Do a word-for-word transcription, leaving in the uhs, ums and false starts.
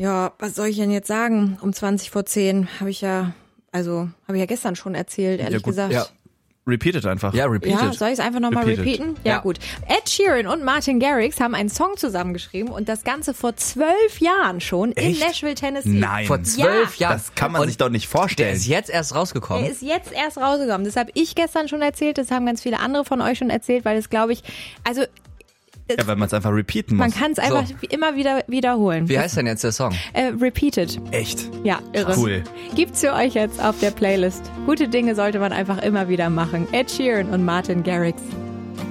Ja, was soll ich denn jetzt sagen? Um zwanzig vor zehn habe ich ja, also habe ich ja gestern schon erzählt, ehrlich ja, gut, gesagt. Ja. Repeated einfach. Ja, repeated. Ja, soll ich es einfach nochmal repeaten? Ja, ja, gut. Ed Sheeran und Martin Garrix haben einen Song zusammengeschrieben und das Ganze vor zwölf Jahren schon Echt? in Nashville, Tennessee. Nein. Vor zwölf Ja. Jahren. Das kann man und sich doch nicht vorstellen. Der ist jetzt erst rausgekommen. Er ist jetzt erst rausgekommen. Das habe ich gestern schon erzählt, das haben ganz viele andere von euch schon erzählt, weil es, glaube ich, also Ja, weil man es einfach repeaten muss. man kann es einfach So. immer wieder wiederholen. Wie heißt denn jetzt der Song? Äh, repeated. Echt? Ja, irre. Cool. Gibt's für euch jetzt auf der Playlist. Gute Dinge sollte man einfach immer wieder machen. Ed Sheeran und Martin Garrix.